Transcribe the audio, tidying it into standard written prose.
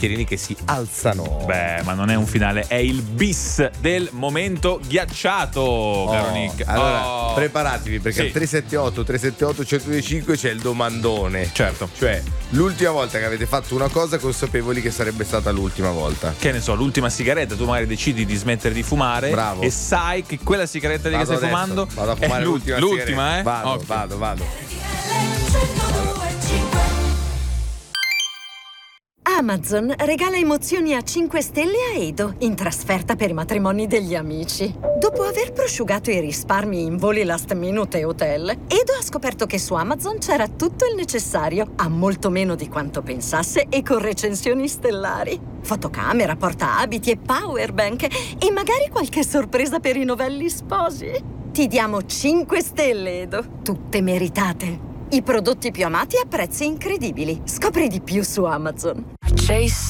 bicchierini che si alzano. Beh, ma non è un finale, è il bis del momento ghiacciato, caro Nick. Allora, preparatevi perché Sì. al 378-378-1025 c'è il domandone. Certo. Cioè, l'ultima volta che avete fatto una cosa consapevoli che sarebbe stata l'ultima volta. Che ne so, l'ultima sigaretta, tu magari decidi di smettere di fumare. Bravo. E sai che quella sigaretta lì che Vado stai adesso, fumando vado a fumare è l'ultima l'ultima, sigaretta. Ok. Vado. Amazon regala emozioni a 5 stelle a Edo in trasferta per i matrimoni degli amici. Dopo aver prosciugato i risparmi in voli last minute e hotel, Edo ha scoperto che su Amazon c'era tutto il necessario, a molto meno di quanto pensasse e con recensioni stellari. Fotocamera, portaabiti e powerbank e magari qualche sorpresa per i novelli sposi. Ti diamo 5 stelle, Edo, tutte meritate. I prodotti più amati a prezzi incredibili. Scopri di più su Amazon. Chase